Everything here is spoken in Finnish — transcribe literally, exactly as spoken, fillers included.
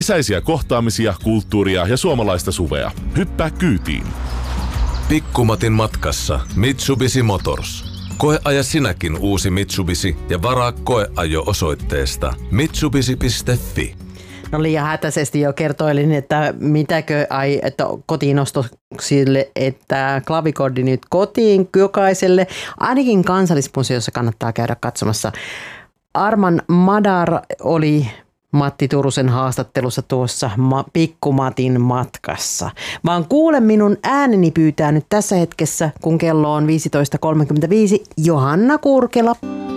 Sisäisiä kohtaamisia, kulttuuria ja suomalaista suvea. Hyppää kyytiin. Pikkumatin matkassa Mitsubishi Motors. Koeaja sinäkin uusi Mitsubishi ja varaa koeajo osoitteesta mitsubishi piste fi. No liian hätäisesti jo kertoilin, että mitäkö ai, että kotiinostoksille, että klavikordi nyt kotiin jokaiselle. Ainakin Kansallismuseossa kannattaa käydä katsomassa. Arman Madar oli Matti Turusen haastattelussa tuossa ma- Pikkumatin matkassa. Vaan kuule minun ääneni pyytää nyt tässä hetkessä, kun kello on viisitoista kolmekymmentäviisi, Johanna Kurkela.